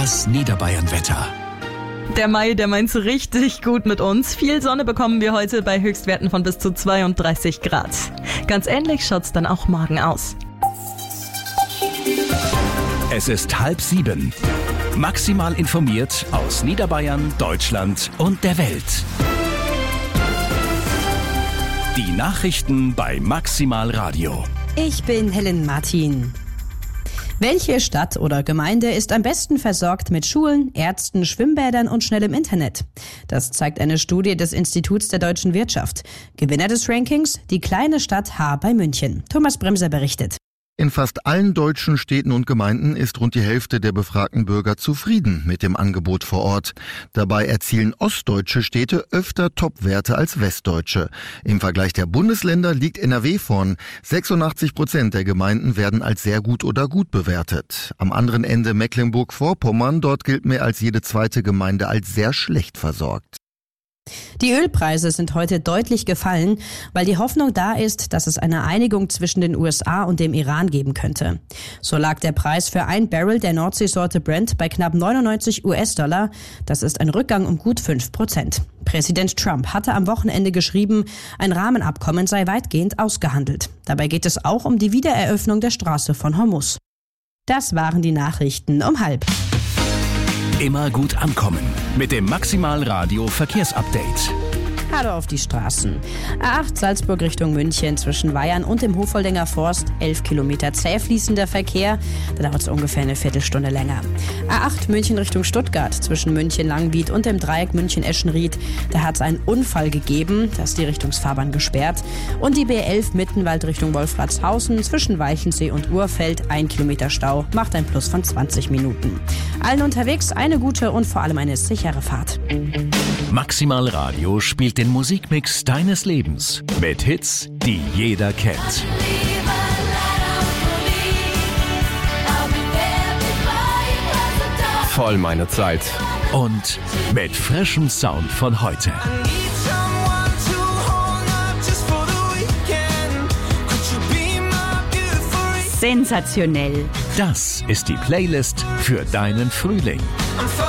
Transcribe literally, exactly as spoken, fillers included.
Das Niederbayern-Wetter. Der Mai, der meint so richtig gut mit uns. Viel Sonne bekommen wir heute bei Höchstwerten von bis zu zweiunddreißig Grad. Ganz ähnlich schaut's dann auch morgen aus. Es ist halb sieben. Maximal informiert aus Niederbayern, Deutschland und der Welt. Die Nachrichten bei Maximal Radio. Ich bin Helen Martin. Welche Stadt oder Gemeinde ist am besten versorgt mit Schulen, Ärzten, Schwimmbädern und schnellem Internet? Das zeigt eine Studie des Instituts der deutschen Wirtschaft. Gewinner des Rankings, die kleine Stadt Haar bei München. Thomas Bremser berichtet. In fast allen deutschen Städten und Gemeinden ist rund die Hälfte der befragten Bürger zufrieden mit dem Angebot vor Ort. Dabei erzielen ostdeutsche Städte öfter Top-Werte als westdeutsche. Im Vergleich der Bundesländer liegt N R W vorn. sechsundachtzig Prozent der Gemeinden werden als sehr gut oder gut bewertet. Am anderen Ende Mecklenburg-Vorpommern, dort gilt mehr als jede zweite Gemeinde als sehr schlecht versorgt. Die Ölpreise sind heute deutlich gefallen, weil die Hoffnung da ist, dass es eine Einigung zwischen den U S A und dem Iran geben könnte. So lag der Preis für ein Barrel der Nordseesorte Brent bei knapp neunundneunzig US-Dollar. Das ist ein Rückgang um gut fünf Prozent. Präsident Trump hatte am Wochenende geschrieben, ein Rahmenabkommen sei weitgehend ausgehandelt. Dabei geht es auch um die Wiedereröffnung der Straße von Hormuz. Das waren die Nachrichten um halb. Immer gut ankommen mit dem Maximal Radio Verkehrsupdate. Hallo auf die Straßen. A acht Salzburg Richtung München zwischen Weyern und dem Hofoldinger Forst. elf Kilometer zäh fließender Verkehr. Da dauert es ungefähr eine Viertelstunde länger. A acht München Richtung Stuttgart zwischen München-Langwied und dem Dreieck München-Eschenried. Da hat es einen Unfall gegeben. Da ist die Richtungsfahrbahn gesperrt. Und die B elf Mittenwald Richtung Wolfratshausen zwischen Weichensee und Urfeld. Ein Kilometer Stau macht ein Plus von zwanzig Minuten. Allen unterwegs eine gute und vor allem eine sichere Fahrt. Maximal Radio spielt den Musikmix deines Lebens mit Hits, die jeder kennt. Voll meine Zeit. Und mit frischem Sound von heute. Sensationell. Das ist die Playlist für deinen Frühling.